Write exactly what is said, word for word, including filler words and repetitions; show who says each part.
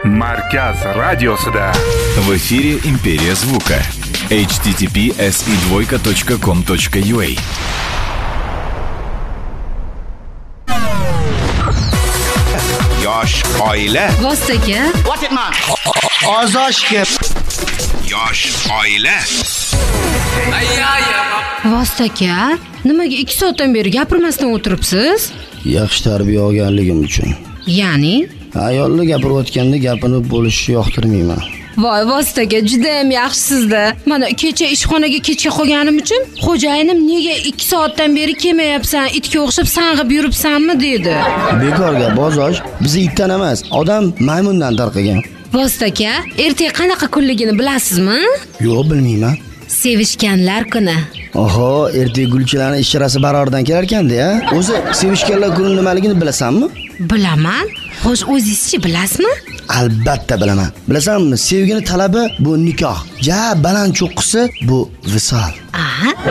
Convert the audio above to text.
Speaker 1: Markaz radiosida.
Speaker 2: В эфире Империя звука. эйч ти ти пи эс и двойка точка ком точка ю а.
Speaker 3: Yosh oila.
Speaker 4: Vostoka.
Speaker 5: What it man?
Speaker 3: Ozoshga. Yosh oila.
Speaker 4: Vostoka, nimaga ikki soatdan beri gapirmasdan o'tiribsiz?
Speaker 5: Yaxshi tarbiya olganligim uchun.
Speaker 4: Ya'ni?
Speaker 5: Ayollar gapirayotganda gapinib bo'lishni yoqtirmayman.
Speaker 4: Voy, Vostoka, juda ham yaxshisizda. Mana kecha ishxonaga kechga qolganim uchun xo'jayinim nega ikki soatdan beri kelmayapsan, itga o'xshab sang'ib yuribsanmi dedi.
Speaker 5: Bekorga bozosh, bizi itdan emas, odam maymundan tarqagan.
Speaker 4: Vostoka, ertaga qanaqa kunligini bilasizmi?
Speaker 5: Yo'q, bilmayman.
Speaker 4: Sevishganlar kuni.
Speaker 5: Oho, ertaga gulchilarning ishchirasi barordan kelar ekanda-ya. O'zi sevishganlar kuni nimaligini bilasanmi?
Speaker 4: Bilaman. Xo'sh, o'zingizchi bilasizmi?
Speaker 5: Albatta bilaman. Bilasanmi, sevgini talabi bu nikoh. Ja baland cho'qqisi bu visol.
Speaker 4: Aha.